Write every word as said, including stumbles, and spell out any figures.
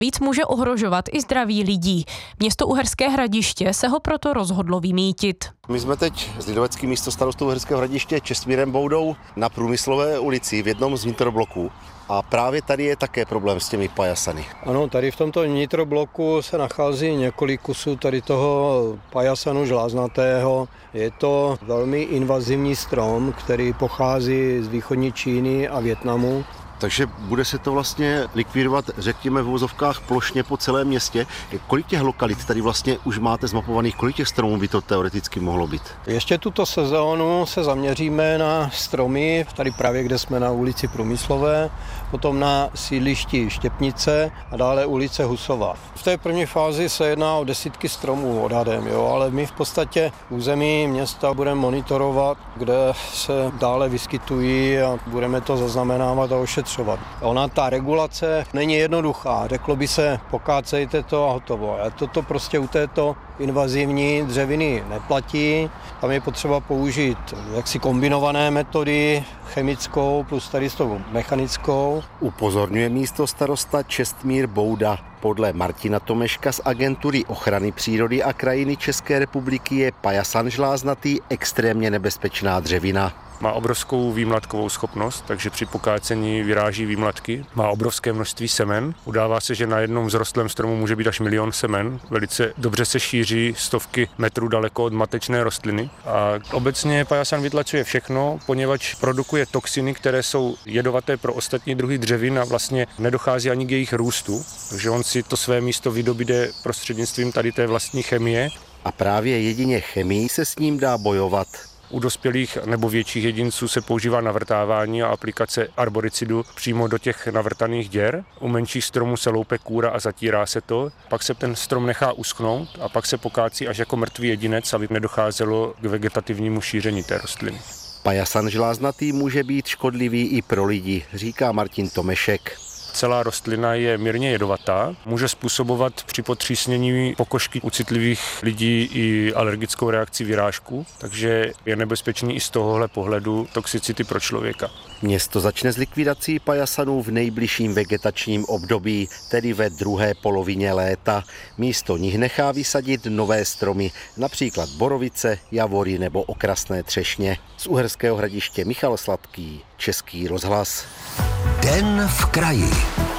Víc může ohrožovat i zdraví lidí. Město Uherské Hradiště se ho proto rozhodlo vymýtit. My jsme teď s lidoveckým místostarostou Uherského Hradiště Čestmírem Boudou na Průmyslové ulici v jednom z vnitrobloků. A právě tady je také problém s těmi pajasany. Ano, tady v tomto vnitrobloku se nachází několik kusů tady toho pajasanu žláznatého. Je to velmi invazivní strom, který pochází z východní Číny a Vietnamu. Takže bude se to vlastně likvidovat, řekněme, v uvozovkách plošně po celém městě. Kolik těch lokalit tady vlastně už máte zmapovaných, kolik těch stromů by to teoreticky mohlo být? Ještě tuto sezónu se zaměříme na stromy, tady právě kde jsme na ulici Průmyslové, potom na sídlišti Štěpnice a dále ulice Husova. V té první fázi se jedná o desítky stromů odhadem, jo, ale my v podstatě území města budeme monitorovat, kde se dále vyskytují a budeme to zaznamenávat a ošetřovat. Ona, ta regulace není jednoduchá, řeklo by se pokácejte to a hotovo. A toto prostě u této invazivní dřeviny neplatí. Tam je potřeba použít jaksi kombinované metody, chemickou plus tady s tou mechanickou. Upozorňuje místostarosta Čestmír Bouda. Podle Martina Tomeška z Agentury ochrany přírody a krajiny České republiky je pajasan žláznatý extrémně nebezpečná dřevina. Má obrovskou výmlatkovou schopnost, takže při pokácení vyráží výmlatky. Má obrovské množství semen. Udává se, že na jednom vzrostlém stromu může být až milion semen. Velice dobře se šíří stovky metrů daleko od matečné rostliny. A obecně pajasan vytlačuje všechno, poněvadž produkuje toxiny, které jsou jedovaté pro ostatní druhy dřevin a vlastně nedochází ani k jejich růstu. Takže on si to své místo vydobíde prostřednictvím tady té vlastní chemie. A právě jedině chemií se s ním dá bojovat. U dospělých nebo větších jedinců se používá navrtávání a aplikace arboricidu přímo do těch navrtaných děr. U menších stromů se loupe kůra a zatírá se to. Pak se ten strom nechá uschnout a pak se pokácí až jako mrtvý jedinec, aby nedocházelo k vegetativnímu šíření té rostliny. Pajasan žláznatý může být škodlivý i pro lidi, říká Martin Tomešek. Celá rostlina je mírně jedovatá, může způsobovat při potřísnění pokožky u citlivých lidí i alergickou reakci vyrážku, takže je nebezpečný i z tohohle pohledu toxicity pro člověka. Město začne s likvidací pajasanů v nejbližším vegetačním období, tedy ve druhé polovině léta. Místo nich nechá vysadit nové stromy, například borovice, javory nebo okrasné třešně. Z Uherského Hradiště Michal Sladký, Český rozhlas. Den v kraji.